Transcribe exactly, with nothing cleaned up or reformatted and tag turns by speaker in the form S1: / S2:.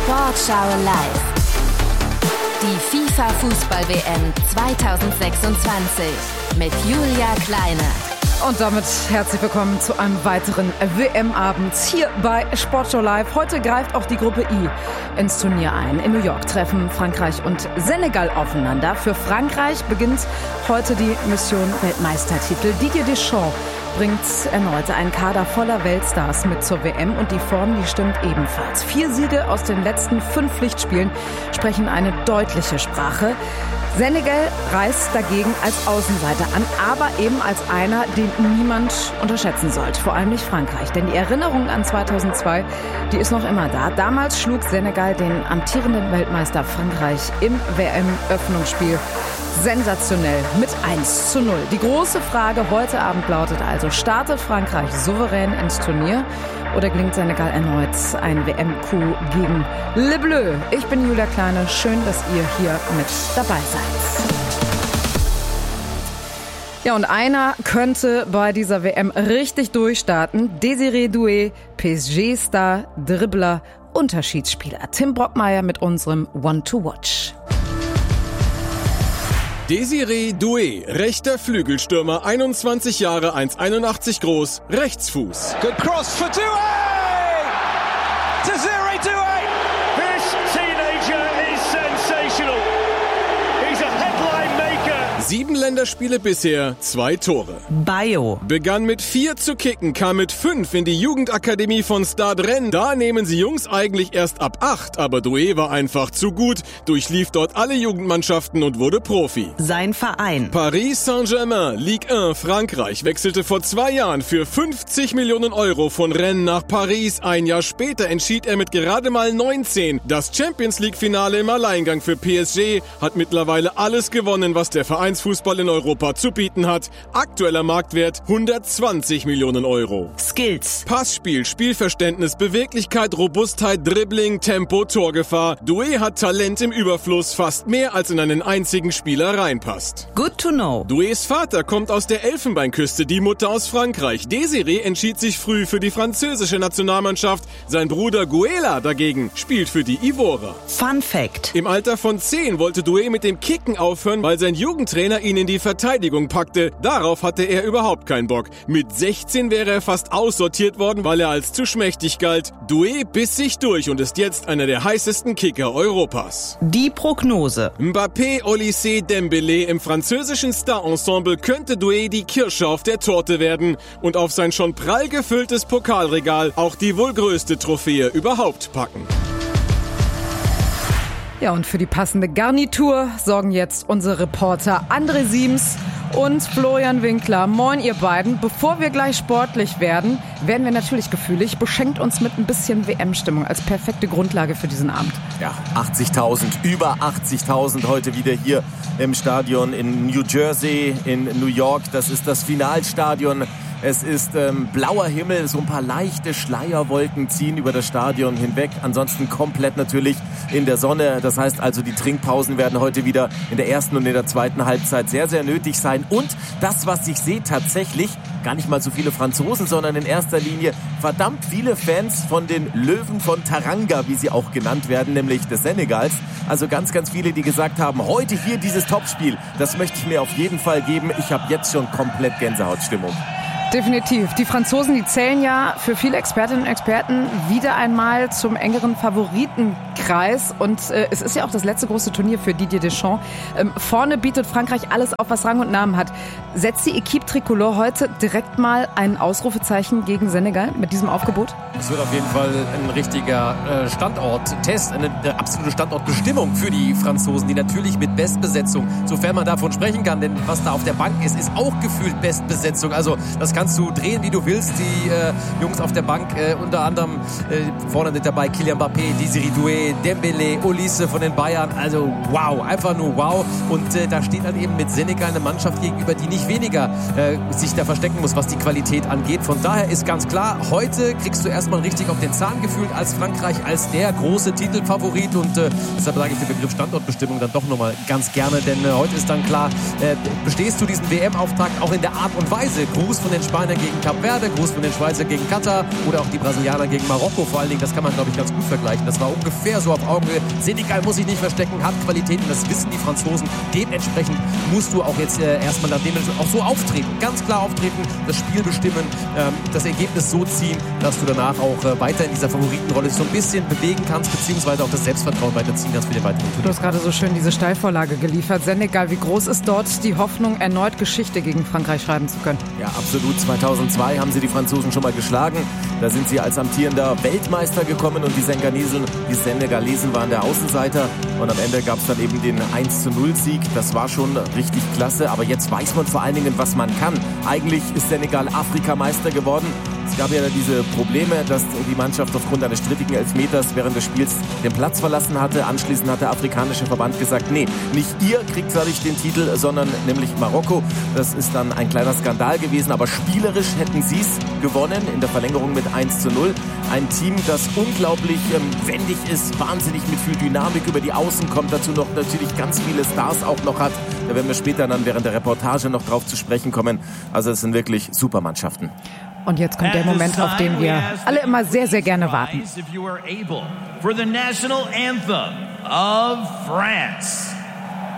S1: Sportschau live. Die FIFA-Fußball-W M zweitausendsechsundzwanzig mit Julia Kleine.
S2: Und damit herzlich willkommen zu einem weiteren W M-Abend hier bei Sportschau Live. Heute greift auch die Gruppe I ins Turnier ein. In New York treffen Frankreich und Senegal aufeinander. Für Frankreich beginnt heute die Mission Weltmeistertitel. Didier Deschamps bringt erneut einen Kader voller Weltstars mit zur W M und die Form, die stimmt ebenfalls. Vier Siege aus den letzten fünf Pflichtspielen sprechen eine deutliche Sprache. Senegal reist dagegen als Außenseiter an, aber eben als einer, den niemand unterschätzen sollte. Vor allem nicht Frankreich, denn die Erinnerung an zweitausendzwei, die ist noch immer da. Damals schlug Senegal den amtierenden Weltmeister Frankreich im W M-Öffnungsspiel sensationell mit eins zu null. Die große Frage heute Abend lautet also, startet Frankreich souverän ins Turnier oder gelingt Senegal erneut ein W M-Coup gegen Le Bleu? Ich bin Julia Kleine, schön, dass ihr hier mit dabei seid. Ja, und einer könnte bei dieser W M richtig durchstarten. Désiré Doué, P S G-Star, Dribbler, Unterschiedsspieler. Tim Brockmeier mit unserem One to Watch.
S3: Désiré Doué, rechter Flügelstürmer, einundzwanzig Jahre, eins Komma einundachtzig groß, Rechtsfuß.
S4: Good cross for Doué! Désiré Doué!
S5: This teenager is sensational. He's a headline maker.
S3: Sieben Länderspiele bisher, zwei Tore.
S6: Bayo
S3: Begann mit vier zu kicken, kam mit fünf in die Jugendakademie von Stade Rennes. Da nehmen sie Jungs eigentlich erst ab acht, aber Doué war einfach zu gut, durchlief dort alle Jugendmannschaften und wurde Profi.
S6: Sein Verein
S3: Paris Saint-Germain, Ligue eins Frankreich, wechselte vor zwei Jahren für fünfzig Millionen Euro von Rennes nach Paris. Ein Jahr später entschied er mit gerade mal neunzehn. Das Champions-League-Finale im Alleingang für P S G, hat mittlerweile alles gewonnen, was der Vereinsfußball in Europa zu bieten hat. Aktueller Marktwert hundertzwanzig Millionen Euro.
S6: Skills
S3: Passspiel, Spielverständnis, Beweglichkeit, Robustheit, Dribbling, Tempo, Torgefahr. Doué hat Talent im Überfluss, fast mehr als in einen einzigen Spieler reinpasst.
S6: Good to know.
S3: Doués Vater kommt aus der Elfenbeinküste, die Mutter aus Frankreich. Désiré entschied sich früh für die französische Nationalmannschaft. Sein Bruder Guela dagegen spielt für die Ivorer.
S6: Fun Fact:
S3: Im Alter von zehn wollte Doué mit dem Kicken aufhören, weil sein Jugendtrainer ihn in die Verteidigung packte. Darauf hatte er überhaupt keinen Bock. Mit sechzehn wäre er fast aussortiert worden, weil er als zu schmächtig galt. Doué biss sich durch und ist jetzt einer der heißesten Kicker Europas.
S6: Die Prognose:
S3: Mbappé, Olysée, Dembélé. Im französischen Star-Ensemble könnte Doué die Kirsche auf der Torte werden und auf sein schon prall gefülltes Pokalregal auch die wohl größte Trophäe überhaupt packen.
S2: Ja, und für die passende Garnitur sorgen jetzt unsere Reporter André Siems und Florian Winkler. Moin, ihr beiden. Bevor wir gleich sportlich werden, werden wir natürlich gefühlig. Beschenkt uns mit ein bisschen W M-Stimmung als perfekte Grundlage für diesen Abend.
S7: Ja, achtzigtausend, über achtzigtausend heute wieder hier im Stadion in New Jersey, in New York. Das ist das Finalstadion. Es ist ähm, blauer Himmel, so ein paar leichte Schleierwolken ziehen über das Stadion hinweg. Ansonsten komplett natürlich in der Sonne. Das heißt also, die Trinkpausen werden heute wieder in der ersten und in der zweiten Halbzeit sehr, sehr nötig sein. Und das, was ich sehe, tatsächlich gar nicht mal so viele Franzosen, sondern in erster Linie verdammt viele Fans von den Löwen von Teranga, wie sie auch genannt werden, nämlich des Senegals. Also ganz, ganz viele, die gesagt haben, heute hier dieses Topspiel, das möchte ich mir auf jeden Fall geben. Ich habe jetzt schon komplett Gänsehautstimmung.
S2: Definitiv. Die Franzosen, die zählen ja für viele Expertinnen und Experten wieder einmal zum engeren Favoritenkreis. Und äh, es ist ja auch das letzte große Turnier für Didier Deschamps. Ähm, vorne bietet Frankreich alles auf, was Rang und Namen hat. Setzt die Equipe Tricolore heute direkt mal ein Ausrufezeichen gegen Senegal mit diesem Aufgebot?
S8: Es wird auf jeden Fall ein richtiger äh, Standorttest, eine, eine absolute Standortbestimmung für die Franzosen, die natürlich mit Bestbesetzung, sofern man davon sprechen kann, denn was da auf der Bank ist, ist auch gefühlt Bestbesetzung. Also das kannst du drehen, wie du willst. Die äh, Jungs auf der Bank, äh, unter anderem äh, vorne mit dabei Kylian Mbappé, Désiré Doué, Dembélé, Olysée von den Bayern. Also wow, einfach nur wow. Und äh, da steht dann eben mit Senegal eine Mannschaft gegenüber, die nicht weniger äh, sich da verstecken muss, was die Qualität angeht. Von daher ist ganz klar, heute kriegst du erstmal richtig auf den Zahn gefühlt als Frankreich, als der große Titelfavorit. Und äh, deshalb sage ich den Begriff Standortbestimmung dann doch nochmal ganz gerne, denn äh, heute ist dann klar, äh, bestehst du diesen W M-Auftakt auch in der Art und Weise. Gruß von den Spanier gegen Kap Verde, groß von den Schweizer gegen Katar oder auch die Brasilianer gegen Marokko. Vor allen Dingen, das kann man, glaube ich, ganz gut vergleichen. Das war ungefähr so auf Augenhöhe. Senegal muss sich nicht verstecken, hat Qualitäten, das wissen die Franzosen. Dementsprechend musst du auch jetzt äh, erstmal nach dem auch so auftreten, ganz klar auftreten, das Spiel bestimmen, ähm, das Ergebnis so ziehen, dass du danach auch äh, weiter in dieser Favoritenrolle so ein bisschen bewegen kannst, beziehungsweise auch das Selbstvertrauen weiterziehen kannst für den weiteren Turnier.
S2: Du hast gerade so schön diese Steilvorlage geliefert. Senegal, wie groß ist dort die Hoffnung, erneut Geschichte gegen Frankreich schreiben zu können?
S7: Ja, absolut. zweitausendzwei haben sie die Franzosen schon mal geschlagen. Da sind sie als amtierender Weltmeister gekommen und die Senegalesen, die Senegalesen waren der Außenseiter. Und am Ende gab es dann eben den eins zu null Sieg. Das war schon richtig klasse. Aber jetzt weiß man vor allen Dingen, was man kann. Eigentlich ist Senegal Afrikameister geworden. Es gab ja diese Probleme, dass die Mannschaft aufgrund eines strittigen Elfmeters während des Spiels den Platz verlassen hatte. Anschließend hat der afrikanische Verband gesagt, nee, nicht ihr kriegt dadurch den Titel, sondern nämlich Marokko. Das ist dann ein kleiner Skandal gewesen, aber spielerisch hätten sie es gewonnen in der Verlängerung mit eins zu null. Ein Team, das unglaublich ähm, wendig ist, wahnsinnig mit viel Dynamik über die Außen kommt, dazu noch natürlich ganz viele Stars auch noch hat. Da werden wir später dann während der Reportage noch drauf zu sprechen kommen. Also es sind wirklich super Mannschaften.
S2: Und jetzt kommt der Moment, auf den wir alle immer sehr, sehr gerne warten.
S9: For the national anthem of France.